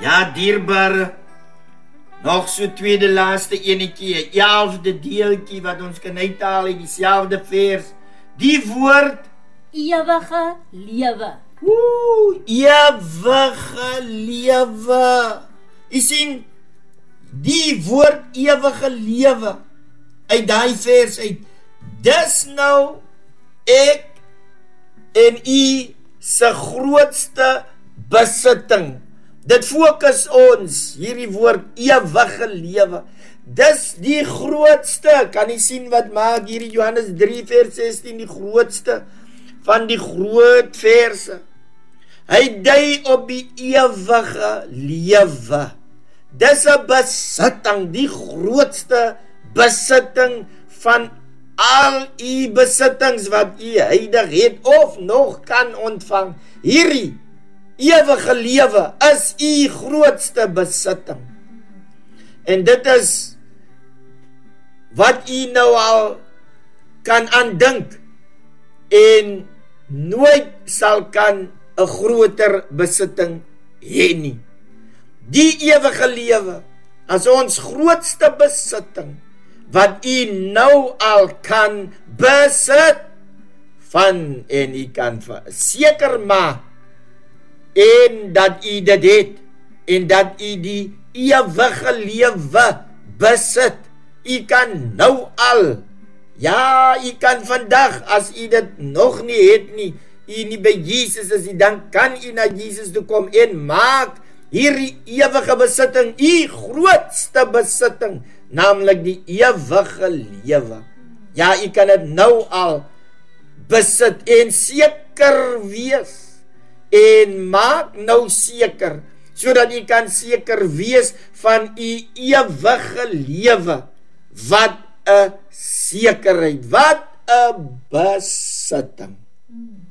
Ja, dierbare, nog so tweede laaste enetjie, 11de deeltjie wat ons kan uithaal uit dieselfde vers. Die woord ewige lewe. Ewige lewe. Jy sien, die woord ewige lewe uit daai vers uit, dis nou ek en u se grootste besitting. Dit fokus ons, hierdie woord ewige lewe. Dis die grootste, kan jy sien wat maak hierdie Johannes 3 vers 16 die grootste van die groot verse. Hy dui op die ewige lewe. Dis 'n besitting, die grootste besitting van al u besittings wat u heilig het of nog kan ontvang. Hierdie ewige lewe is u grootste besitting. En dit is wat u nou al kan aandink en nooit sal kan 'n groter besitting hê nie. Die ewige lewe as ons grootste besitting wat u nou al kan besit van en u kan seker maak en dat u dit het en dat u die ewige lewe besit. U kan nou al, ja, u kan vandag as u dit nog nie het nie, u nie by Jesus is nie, dan kan u na Jesus toe kom en maak hierdie ewige besitting u grootste besitting, naamlik die ewige lewe. Ja, u kan dit nou al besit en seker wees en maak nou seker, sodat u kan seker wees van u ewige lewe. Wat 'n sekerheid, wat 'n besitting.